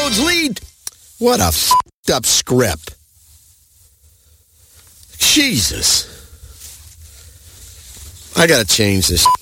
roads lead. What a f***ed up script. Jesus. I gotta change this.